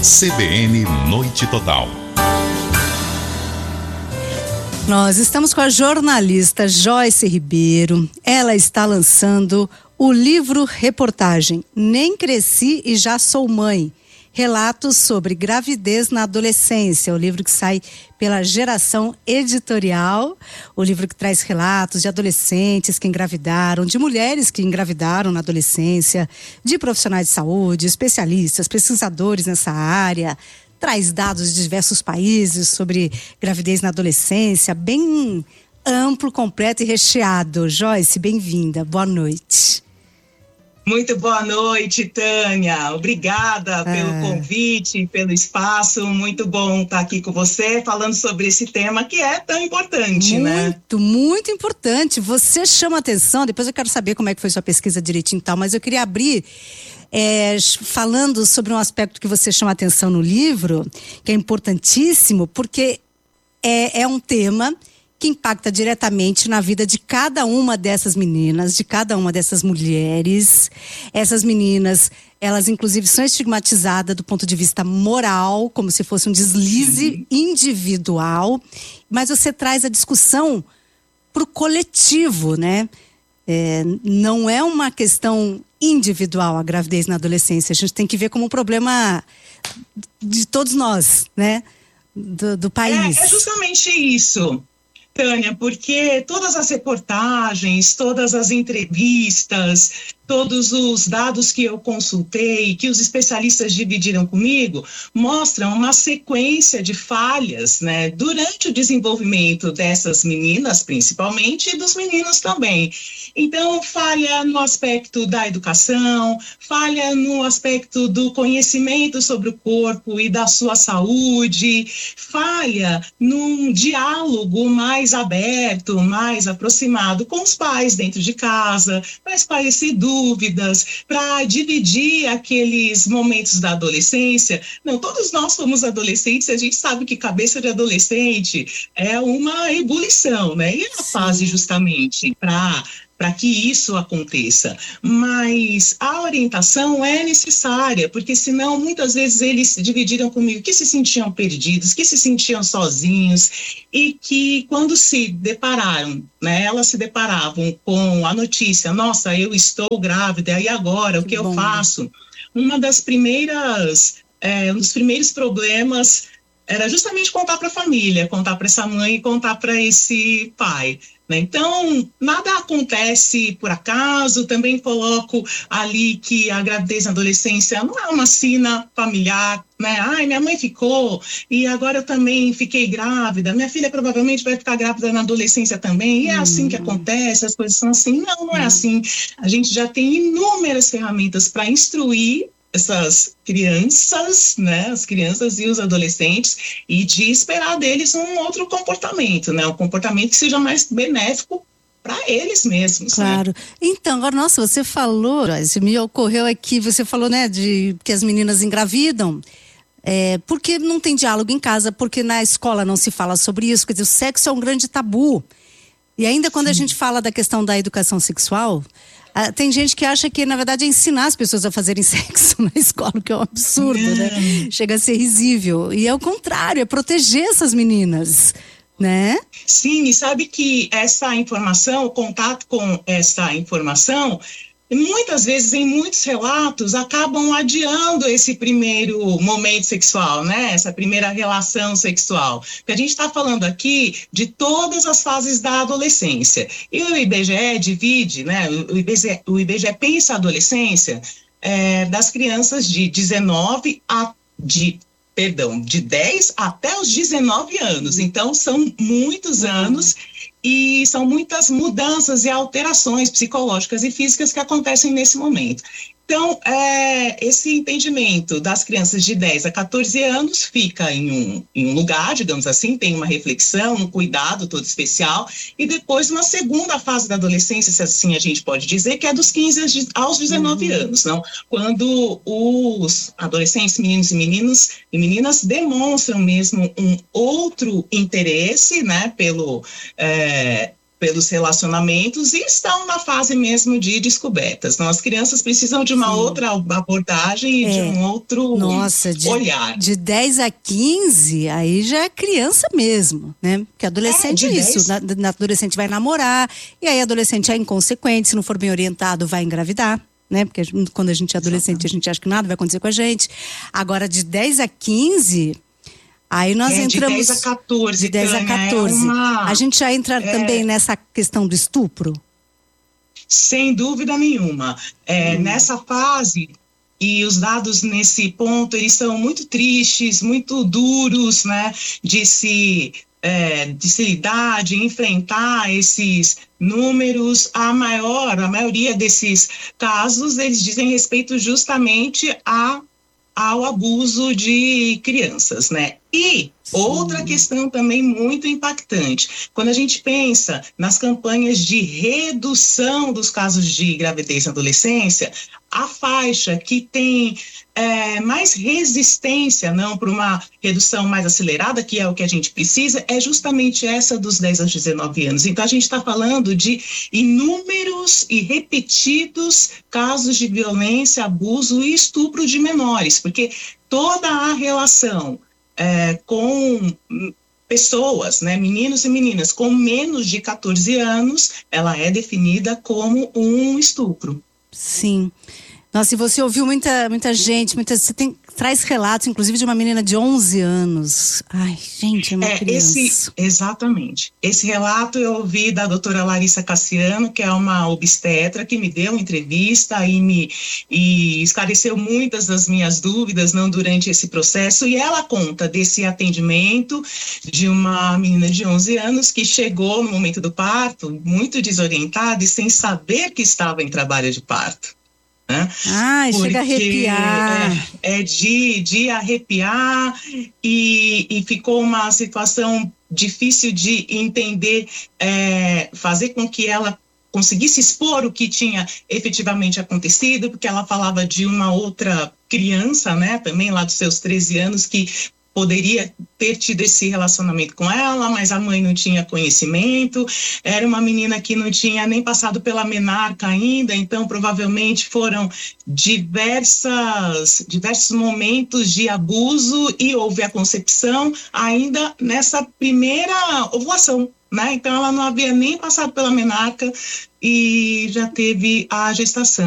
CBN Noite Total. Nós estamos com a jornalista Joyce Ribeiro. Ela está lançando o livro reportagem Nem Cresci e Já Sou Mãe. Relatos sobre gravidez na adolescência. O livro que sai pela Geração Editorial. O livro que traz relatos de adolescentes que engravidaram, de mulheres que engravidaram na adolescência, de profissionais de saúde, especialistas, pesquisadores nessa área. Traz dados de diversos países sobre gravidez na adolescência. Bem amplo, completo e recheado. Joyce, bem-vinda. Boa noite. Muito boa noite, Tânia. Obrigada pelo convite, pelo espaço. Muito bom estar aqui com você, falando sobre esse tema que é tão importante, né? Muito importante. Você chama atenção, depois eu quero saber como é que foi sua pesquisa direitinho e tal, mas eu queria abrir falando sobre um aspecto que você chama atenção no livro, que é importantíssimo, porque é um tema que impacta diretamente na vida de cada uma dessas meninas, de cada uma dessas mulheres. Essas meninas, elas inclusive são estigmatizadas do ponto de vista moral, como se fosse um deslize individual, mas você traz a discussão para o coletivo, né? Não é uma questão individual a gravidez na adolescência, a gente tem que ver como um problema de todos nós, né? Do país. É justamente isso, Tânia, porque todas as reportagens, todas as entrevistas, todos os dados que eu consultei, que os especialistas dividiram comigo, mostram uma sequência de falhas, né, durante o desenvolvimento dessas meninas, principalmente, e dos meninos também. Então, falha no aspecto da educação, falha no aspecto do conhecimento sobre o corpo e da sua saúde, falha num diálogo mais aberto, mais aproximado com os pais dentro de casa, para esclarecer dúvidas, para dividir aqueles momentos da adolescência. Não, todos nós somos adolescentes, a gente sabe que cabeça de adolescente é uma ebulição, né? E é a fase justamente para que isso aconteça, mas a orientação é necessária, porque senão muitas vezes eles dividiram comigo que se sentiam perdidos, que se sentiam sozinhos e que quando se depararam, né, elas se deparavam com a notícia, nossa, eu estou grávida, e agora, o que eu faço? Um dos primeiros problemas era justamente contar para a família, contar para essa mãe e contar para esse pai. Então, nada acontece por acaso. Também coloco ali que a gravidez na adolescência não é uma sina familiar, né? Ai, minha mãe ficou e agora eu também fiquei grávida. Minha filha provavelmente vai ficar grávida na adolescência também. E é assim que acontece, as coisas são assim. Não é assim. A gente já tem inúmeras ferramentas para instruir essas crianças, né, as crianças e os adolescentes, e de esperar deles um outro comportamento, né, um comportamento que seja mais benéfico para eles mesmos. Claro. Né? Então, agora, nossa, você falou, Joyce, me ocorreu aqui, você falou, né, de que as meninas engravidam, porque não tem diálogo em casa, porque na escola não se fala sobre isso, quer dizer, o sexo é um grande tabu. E ainda quando a gente fala da questão da educação sexual, tem gente que acha que, na verdade, é ensinar as pessoas a fazerem sexo na escola, o que é um absurdo, né? Chega a ser risível. E é o contrário, é proteger essas meninas, né? Sim, e sabe que essa informação, o contato com essa informação, muitas vezes, em muitos relatos, acabam adiando esse primeiro momento sexual, né? Essa primeira relação sexual. Porque a gente está falando aqui de todas as fases da adolescência. E o IBGE divide, né? O IBGE pensa a adolescência das crianças de 10 até os 19 anos. Então, são muitos anos e são muitas mudanças e alterações psicológicas e físicas que acontecem nesse momento. Então, esse entendimento das crianças de 10 a 14 anos fica em um lugar, digamos assim, tem uma reflexão, um cuidado todo especial, e depois uma segunda fase da adolescência, se assim a gente pode dizer, que é dos 15 aos 19 anos, não? Quando os adolescentes, meninos e meninas demonstram mesmo um outro interesse, né, pelos relacionamentos e estão na fase mesmo de descobertas. Então, as crianças precisam de uma outra abordagem e de um outro olhar. De 10 a 15, aí já é criança mesmo, né? Porque adolescente é isso. Na adolescente vai namorar, e aí adolescente é inconsequente, se não for bem orientado, vai engravidar. Né? Porque quando a gente é adolescente, a gente acha que nada vai acontecer com a gente. Agora, de 10 a 15, aí nós entramos... De 10 a 14. De 10 a 14. A gente já entra também nessa questão do estupro? Sem dúvida nenhuma. Nessa fase, e os dados nesse ponto, eles são muito tristes, muito duros, né? De se lidar, de enfrentar esses números. A maioria desses casos, eles dizem respeito justamente ao abuso de crianças, né? E outra questão também muito impactante, quando a gente pensa nas campanhas de redução dos casos de gravidez na adolescência, a faixa que tem mais resistência, não, para uma redução mais acelerada, que é o que a gente precisa, é justamente essa dos 10 aos 19 anos. Então, a gente está falando de inúmeros e repetidos casos de violência, abuso e estupro de menores, porque toda a relação com pessoas, né, meninos e meninas com menos de 14 anos, ela é definida como um estupro. Sim. Nossa, e você ouviu muita gente, você traz relatos, inclusive, de uma menina de 11 anos. Ai, gente, é uma criança. Exatamente. Esse relato eu ouvi da doutora Larissa Cassiano, que é uma obstetra, que me deu uma entrevista e esclareceu muitas das minhas dúvidas, não, durante esse processo, e ela conta desse atendimento de uma menina de 11 anos que chegou no momento do parto muito desorientada e sem saber que estava em trabalho de parto. Né? Chega a arrepiar. De arrepiar e ficou uma situação difícil de entender, fazer com que ela conseguisse expor o que tinha efetivamente acontecido, porque ela falava de uma outra criança, né, também lá dos seus 13 anos, que poderia ter tido esse relacionamento com ela, mas a mãe não tinha conhecimento, era uma menina que não tinha nem passado pela menarca ainda, então provavelmente foram diversos momentos de abuso e houve a concepção ainda nessa primeira ovulação, né? Então ela não havia nem passado pela menarca e já teve a gestação.